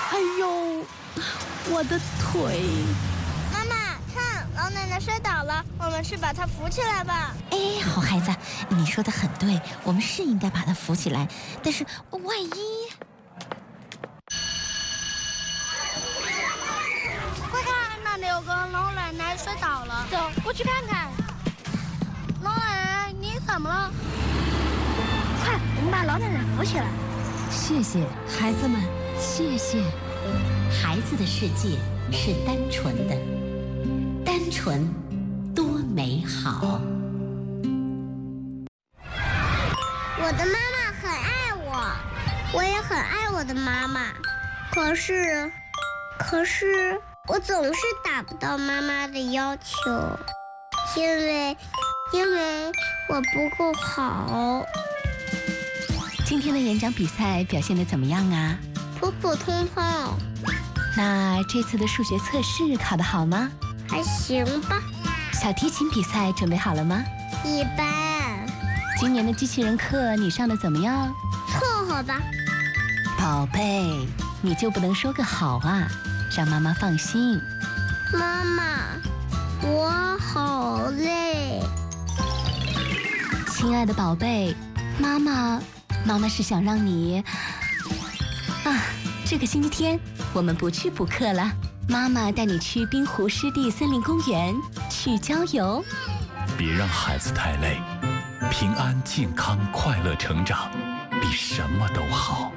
哎呦，我的腿！ 妈妈，看，老奶奶摔倒了，我们去把她扶起来吧。 哎，好孩子，你说的很对，我们是应该把她扶起来，但是万一…… 快看，那里有个老奶奶摔倒了，走过去看看。老奶奶，你怎么了？快，我们把老奶奶扶起来。 谢谢孩子们，谢谢。 孩子的世界是单纯的，单纯多美好。 我的妈妈很爱我，我也很爱我的妈妈。可是我总是达不到妈妈的要求，因为我不够好。 今天的演讲比赛表现得怎么样啊？ 普普通通。 那这次的数学测试考得好吗？ 还行吧。 小提琴比赛准备好了吗？ 一般。 今年的机器人课你上得怎么样？ 凑合吧。 宝贝，你就不能说个好啊，让妈妈放心。 妈妈，我好累。 亲爱的宝贝，妈妈是想让你这个星期天我们不去补课了，妈妈带你去滨湖湿地森林公园去郊游。 别让孩子太累，平安健康快乐成长比什么都好。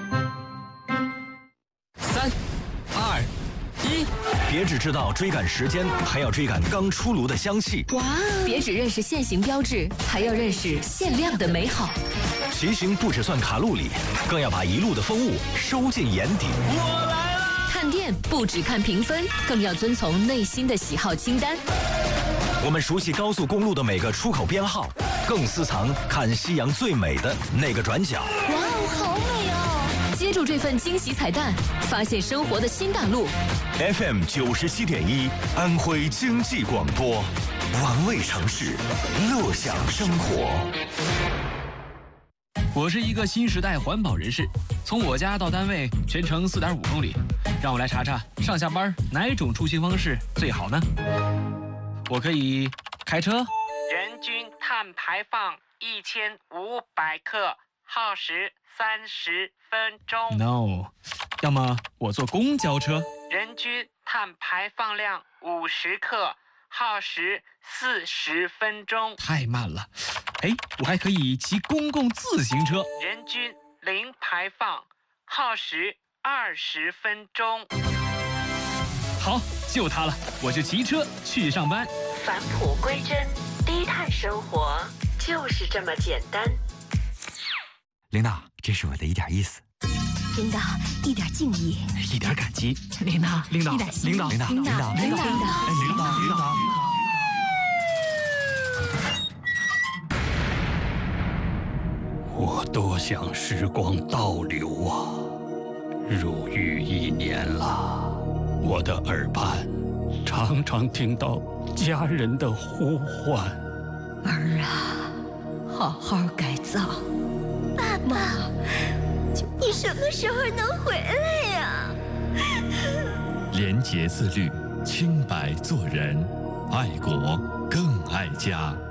3、2、1， 别只知道追赶时间，还要追赶刚出炉的香气。 哇！ 别只认识限行标志，还要认识限量的美好。 骑行不只算卡路里，更要把一路的风物收进眼底。 我来了！ 看店不只看评分，更要遵从内心的喜好清单。 我们熟悉高速公路的每个出口编号，更私藏看夕阳最美的那个转角。 哇哦，好美哦！接住这份惊喜彩蛋，发现生活的新大陆。 FM 97.1，安徽经济广播，玩味城市，乐享生活。 我是一个新时代环保人士，从我家到单位全程4.5公里，让我来查查上下班哪种出行方式最好呢？我可以开车， 人均碳排放1500克，耗时30分钟。 No， 要么我坐公交车， 人均碳排放量50克，耗时40分钟。 太慢了。哎，我还可以骑公共自行车， 人均零排放，耗时20分钟。 好，就它了，我就骑车去上班。 返璞归真，低碳生活就是这么简单。 领导，这是我的一点意思。 领导，一点敬意， 一点感激。 领导， 领导， 一点心意。 领导， 领导，领导，领导，领导。 我多想时光倒流啊！入狱1年了，我的耳畔常常听到家人的呼唤。 儿啊，好好改造。 爸爸，你什么时候能回来呀？ 廉洁自律，清白做人，爱国更爱家。